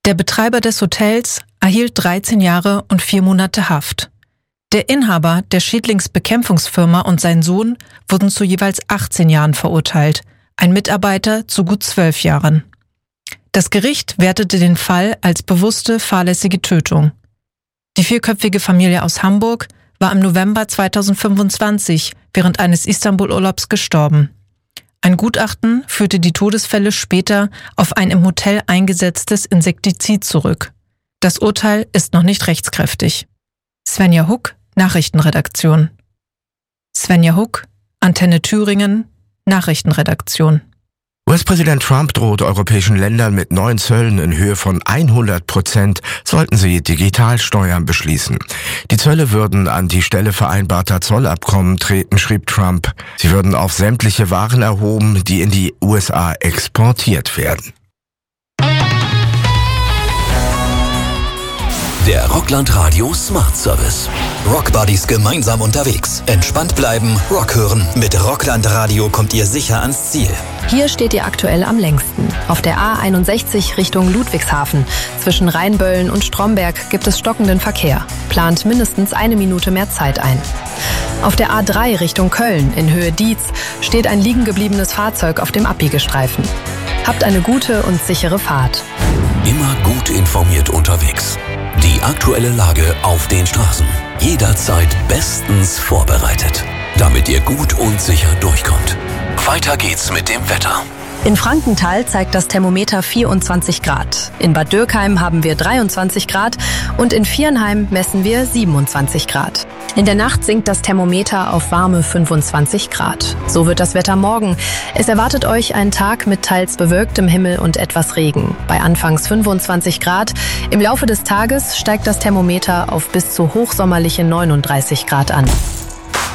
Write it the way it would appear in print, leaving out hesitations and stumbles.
Der Betreiber des Hotels erhielt 13 Jahre und 4 Monate Haft. Der Inhaber der Schädlingsbekämpfungsfirma und sein Sohn wurden zu jeweils 18 Jahren verurteilt, ein Mitarbeiter zu gut 12 Jahren. Das Gericht wertete den Fall als bewusste fahrlässige Tötung. Die 4-köpfige Familie aus Hamburg war im November 2025 während eines Istanbul-Urlaubs gestorben. Ein Gutachten führte die Todesfälle später auf ein im Hotel eingesetztes Insektizid zurück. Das Urteil ist noch nicht rechtskräftig. Svenja Huck, Nachrichtenredaktion. Svenja Huck, Antenne Thüringen, Nachrichtenredaktion. US-Präsident Trump droht europäischen Ländern mit neuen Zöllen in Höhe von 100%, sollten sie Digitalsteuern beschließen. Die Zölle würden an die Stelle vereinbarter Zollabkommen treten, schrieb Trump. Sie würden auf sämtliche Waren erhoben, die in die USA exportiert werden. Der Rockland Radio Smart Service. Rockbuddies gemeinsam unterwegs. Entspannt bleiben, Rock hören. Mit Rockland Radio kommt ihr sicher ans Ziel. Hier steht ihr aktuell am längsten. Auf der A61 Richtung Ludwigshafen. Zwischen Rheinböllen und Stromberg gibt es stockenden Verkehr. Plant mindestens 1 Minute mehr Zeit ein. Auf der A3 Richtung Köln in Höhe Dietz steht ein liegen gebliebenes Fahrzeug auf dem Abbiegestreifen. Habt eine gute und sichere Fahrt. Immer gut informiert unterwegs. Die aktuelle Lage auf den Straßen. Jederzeit bestens vorbereitet, damit ihr gut und sicher durchkommt. Weiter geht's mit dem Wetter. In Frankenthal zeigt das Thermometer 24 Grad. In Bad Dürkheim haben wir 23 Grad und in Viernheim messen wir 27 Grad. In der Nacht sinkt das Thermometer auf warme 25 Grad. So wird das Wetter morgen. Es erwartet euch ein Tag mit teils bewölktem Himmel und etwas Regen. Bei anfangs 25 Grad. Im Laufe des Tages steigt das Thermometer auf bis zu hochsommerliche 39 Grad an.